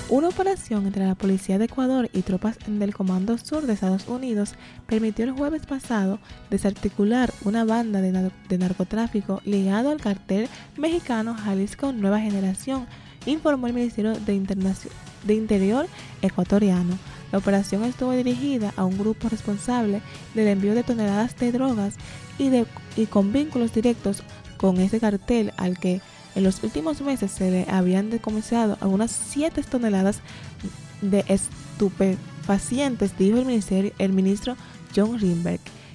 Una operación entre la Policía de Ecuador y tropas del Comando Sur de Estados Unidos permitió el jueves pasado desarticular una banda de narcotráfico ligado al cartel mexicano Jalisco Nueva Generación, informó el Ministerio de Interior ecuatoriano. La operación estuvo dirigida a un grupo responsable del envío de toneladas de drogas y con vínculos directos con ese cartel al que en los últimos meses se le habían decomisado algunas 7 toneladas de estupefacientes, dijo el ministro John Rimberg.